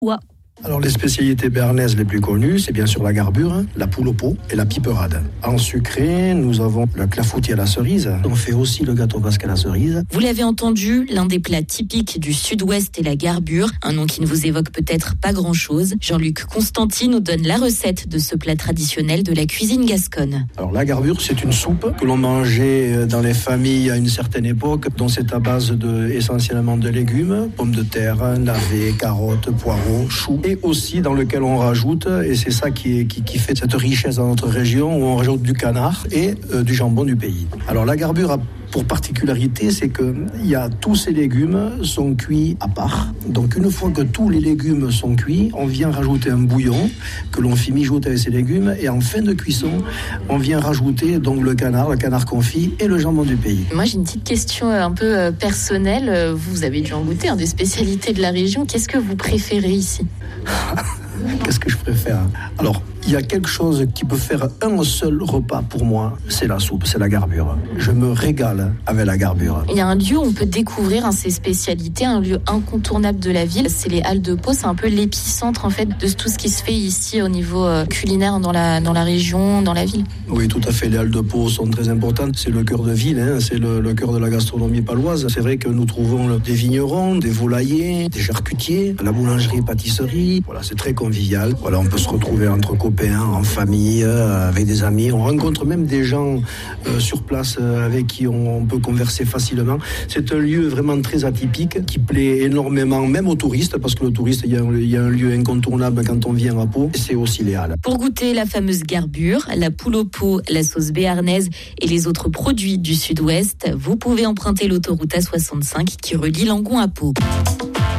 Ouais. Alors les spécialités béarnaises les plus connues, c'est bien sûr la garbure, la poule au pot et la piperade. En sucré, nous avons le clafoutis à la cerise. On fait aussi le gâteau basque à la cerise. Vous l'avez entendu, l'un des plats typiques du sud-ouest est la garbure, un nom qui ne vous évoque peut-être pas grand-chose. Jean-Luc Constantin nous donne la recette de ce plat traditionnel de la cuisine gasconne. Alors la garbure, c'est une soupe que l'on mangeait dans les familles à une certaine époque, dont c'est à base essentiellement de légumes, pommes de terre, navets, carottes, poireaux, choux. Et aussi dans lequel on rajoute, et c'est ça qui fait cette richesse dans notre région, où on rajoute du canard et du jambon du pays. Alors la garbure a pour particularité, c'est que tous ces légumes sont cuits à part. Donc une fois que tous les légumes sont cuits, on vient rajouter un bouillon que l'on fait mijoter avec ces légumes, et en fin de cuisson, on vient rajouter donc le canard confit et le jambon du pays. Moi j'ai une petite question un peu personnelle. Vous avez dû en goûter des spécialités de la région. Qu'est-ce que vous préférez ici ? Qu'est-ce que je préfère ? Alors, il y a quelque chose qui peut faire un seul repas pour moi, c'est la soupe, c'est la garbure. Je me régale avec la garbure. Il y a un lieu où on peut découvrir ces spécialités, un lieu incontournable de la ville, c'est les Halles de Pau. C'est un peu l'épicentre en fait de tout ce qui se fait ici au niveau culinaire dans la région, dans la ville. Oui, tout à fait, les Halles de Pau sont très importantes. C'est le cœur de ville, c'est le cœur de la gastronomie paloise. C'est vrai que nous trouvons des vignerons, des volaillers, des charcutiers, la boulangerie, pâtisserie. Voilà, c'est très convivial. Voilà, on peut se retrouver entre copains, en famille, avec des amis. On rencontre même des gens sur place avec qui on peut converser facilement. C'est un lieu vraiment très atypique qui plaît énormément, même aux touristes, parce que le touriste, il y a un lieu incontournable quand on vient à Pau, c'est aussi les Halles. Pour goûter la fameuse garbure, la poule au pot, la sauce béarnaise et les autres produits du sud-ouest, vous pouvez emprunter l'autoroute A65 qui relie Langon à Pau.